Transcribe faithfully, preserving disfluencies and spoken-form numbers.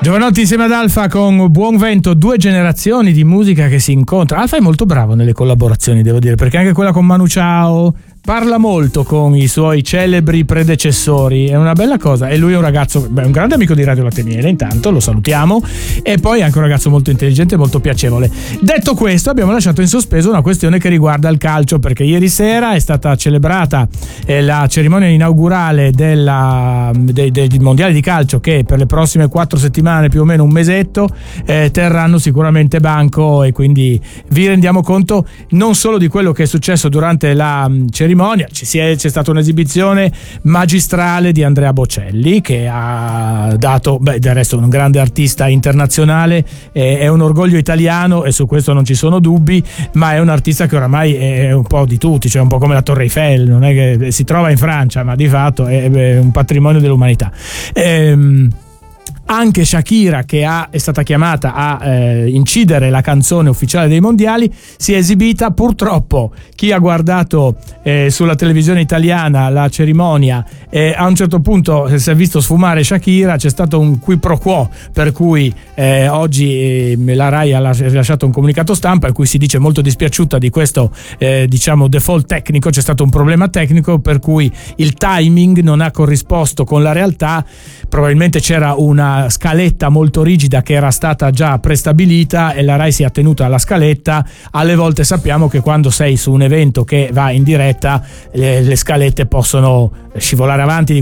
Giovanotti insieme ad Alfa con Buon Vento, due generazioni di musica che si incontrano. Alfa è molto bravo nelle collaborazioni, devo dire, perché anche quella con Manu Chao parla molto con i suoi celebri predecessori, è una bella cosa. E lui è un ragazzo, beh, un grande amico di Radio Latiniere, intanto lo salutiamo, e poi anche un ragazzo molto intelligente e molto piacevole. Detto questo, abbiamo lasciato in sospeso una questione che riguarda il calcio, perché ieri sera è stata celebrata eh, la cerimonia inaugurale della, dei, dei mondiali di calcio, che per le prossime quattro settimane, più o meno un mesetto, eh, terranno sicuramente banco, e quindi vi rendiamo conto non solo di quello che è successo durante la cerimonia. Ci si è, c'è stata un'esibizione magistrale di Andrea Bocelli, che ha dato, beh, del resto un grande artista internazionale, eh, è un orgoglio italiano e su questo non ci sono dubbi, ma è un artista che oramai è un po' di tutti, cioè un po' come la Torre Eiffel, non è che si trova in Francia, ma di fatto è, è un patrimonio dell'umanità. Ehm, Anche Shakira, che ha, è stata chiamata a eh, incidere la canzone ufficiale dei mondiali, si è esibita. Purtroppo chi ha guardato eh, sulla televisione italiana la cerimonia eh, a un certo punto si è visto sfumare Shakira. C'è stato un qui pro quo, per cui eh, oggi eh, la Rai ha rilasciato un comunicato stampa in cui si dice molto dispiaciuta di questo eh, diciamo default tecnico. C'è stato un problema tecnico per cui il timing non ha corrisposto con la realtà. Probabilmente c'era una scaletta molto rigida che era stata già prestabilita e la Rai si è attenuta alla scaletta. Alle volte sappiamo che quando sei su un evento che va in diretta le, le scalette possono scivolare avanti di